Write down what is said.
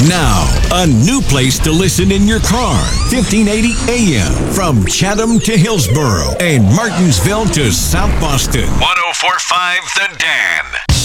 Now, a new place to listen in your car. 1580 AM from Chatham to Hillsboro and Martinsville to South Boston. 1045 The Dan.